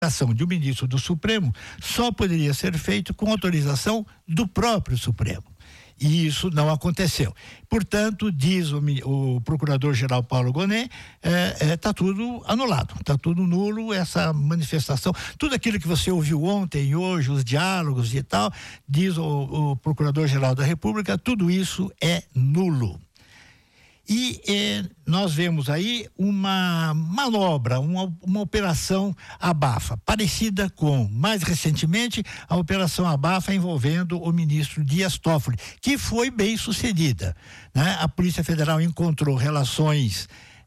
ação de um ministro do Supremo só poderia ser feito com autorização do próprio Supremo. E isso não aconteceu. Portanto, diz o procurador-geral Paulo Gonet, está tudo anulado, está tudo nulo, essa manifestação, tudo aquilo que você ouviu ontem e hoje, os diálogos e tal, diz o procurador-geral da República, tudo isso é nulo. E nós vemos aí uma manobra, uma operação abafa, parecida com, mais recentemente, a operação abafa envolvendo o ministro Dias Toffoli, que foi bem sucedida, né? A Polícia Federal encontrou relações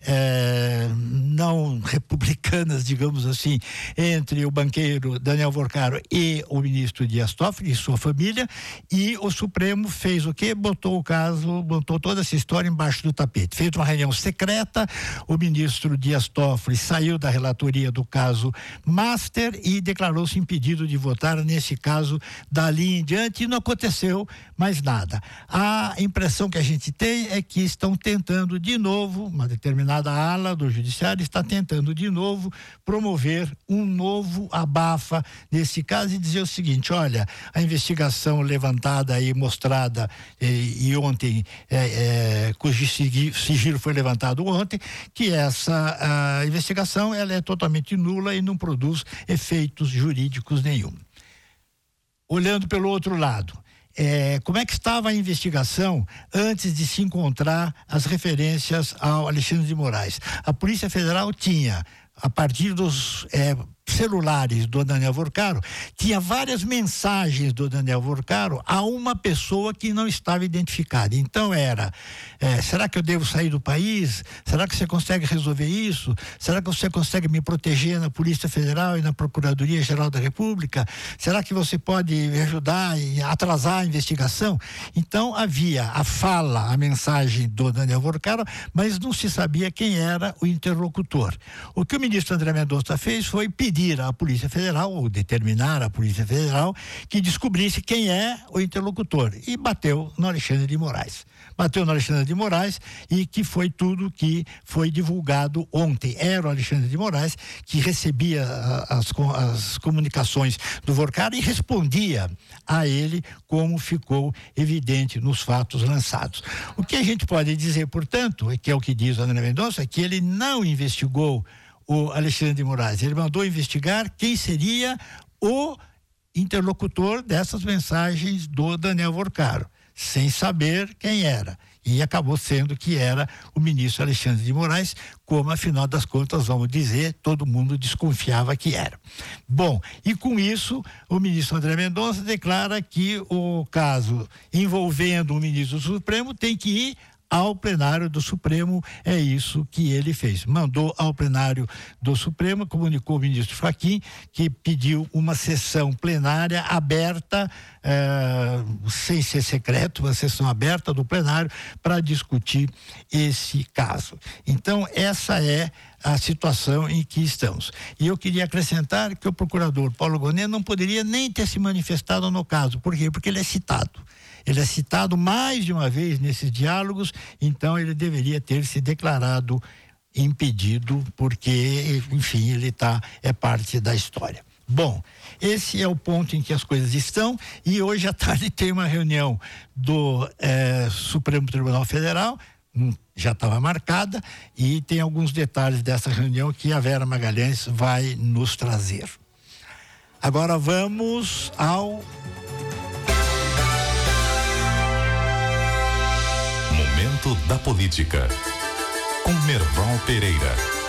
não republicanas, digamos assim, entre o banqueiro Daniel Vorcaro e o ministro Dias Toffoli e sua família, e o Supremo fez o quê? Botou toda essa história embaixo do tapete. Fez uma reunião secreta, o ministro Dias Toffoli saiu da relatoria do caso Master e declarou-se impedido de votar nesse caso dali em diante, e não aconteceu mais nada. A impressão que a gente tem é que estão tentando de novo, uma determinada ala do judiciário está tentando de novo promover um novo abafa nesse caso e dizer o seguinte: olha, a investigação levantada e mostrada e ontem, cujo sigilo foi levantado ontem, que essa investigação ela é totalmente nula e não produz efeitos jurídicos nenhum. Olhando pelo outro lado, como é que estava a investigação antes de se encontrar as referências ao Alexandre de Moraes? A Polícia Federal tinha, a partir dos celulares do Daniel Vorcaro, tinha várias mensagens do Daniel Vorcaro a uma pessoa que não estava identificada. Então será que eu devo sair do país? Será que você consegue resolver isso? Será que você consegue me proteger na Polícia Federal e na Procuradoria-Geral da República? Será que você pode me ajudar e atrasar a investigação? Então havia a mensagem do Daniel Vorcaro, mas não se sabia quem era o interlocutor. O que o ministro André Mendonça fez foi pedir à Polícia Federal, ou determinar à Polícia Federal, que descobrisse quem é o interlocutor. E bateu no Alexandre de Moraes. E que foi tudo que foi divulgado ontem. Era o Alexandre de Moraes que recebia as comunicações do Vorcaro e respondia a ele, como ficou evidente nos fatos lançados. O que a gente pode dizer, portanto, que é o que diz o André Mendonça, é que ele não investigou o Alexandre de Moraes. Ele mandou investigar quem seria o interlocutor dessas mensagens do Daniel Vorcaro, sem saber quem era. E acabou sendo que era o ministro Alexandre de Moraes, como afinal das contas, vamos dizer, todo mundo desconfiava que era. Bom, e com isso, o ministro André Mendonça declara que o caso envolvendo o ministro do Supremo tem que ir ao plenário do Supremo. É isso que ele fez. Mandou ao plenário do Supremo, comunicou o ministro Fachin, que pediu uma sessão plenária aberta, sem ser secreto, uma sessão aberta do plenário para discutir esse caso. Então, essa é a situação em que estamos. E eu queria acrescentar que o procurador Paulo Gonet não poderia nem ter se manifestado no caso. Por quê? Porque ele é citado. Ele é citado mais de uma vez nesses diálogos, então ele deveria ter se declarado impedido, porque, enfim, ele é parte da história. Bom, esse é o ponto em que as coisas estão, e hoje à tarde tem uma reunião do Supremo Tribunal Federal, já estava marcada, e tem alguns detalhes dessa reunião que a Vera Magalhães vai nos trazer. Agora vamos ao Momento da Política, com Merval Pereira.